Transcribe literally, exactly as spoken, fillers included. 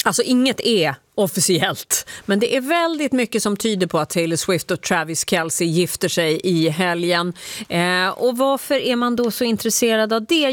Alltså inget är officiellt, men det är väldigt mycket som tyder på att Taylor Swift och Travis Kelce gifter sig i helgen. Eh, och varför är man då så intresserad av det?